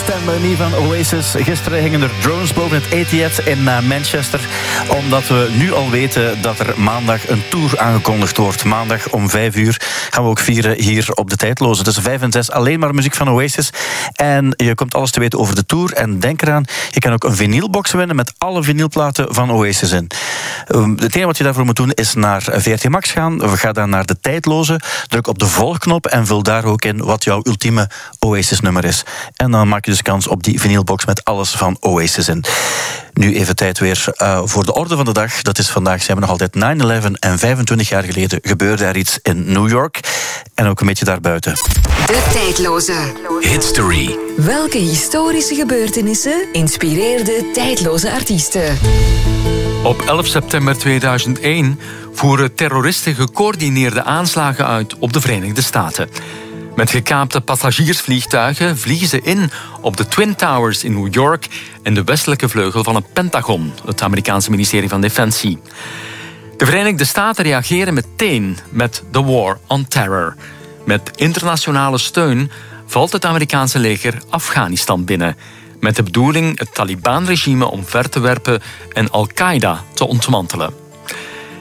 stemmelodie van Oasis. Gisteren hingen er drones boven het Etihad in Manchester. Omdat we nu al weten dat er maandag een tour aangekondigd wordt. Maandag om 5 uur gaan we ook vieren hier op de Tijdloze. Tussen 5 en 6 alleen maar muziek van Oasis. En je komt alles te weten over de tour. En denk eraan, je kan ook een vinylbox winnen met alle vinylplaten van Oasis in. Het enige wat je daarvoor moet doen is naar VRT Max gaan. We gaan dan naar de Tijdloze. Druk op de volgknop en vul daar ook in wat jouw ultieme Oasis-nummer is. En dan maak je dus kans op die vinylbox met alles van Oasis in. Nu even tijd weer voor de orde van de dag. Dat is vandaag, zijn we nog altijd 9/11 en 25 jaar geleden gebeurde er iets in New York. En ook een beetje daarbuiten. De Tijdloze. History. Welke historische gebeurtenissen inspireerden tijdloze artiesten? Op 11 september 2001 voeren terroristen gecoördineerde aanslagen uit op de Verenigde Staten. Met gekaapte passagiersvliegtuigen vliegen ze in op de Twin Towers in New York en de westelijke vleugel van het Pentagon, het Amerikaanse ministerie van Defensie. De Verenigde Staten reageren meteen met The War on Terror. Met internationale steun valt het Amerikaanse leger Afghanistan binnen, met de bedoeling het Taliban-regime omver te werpen en Al-Qaeda te ontmantelen.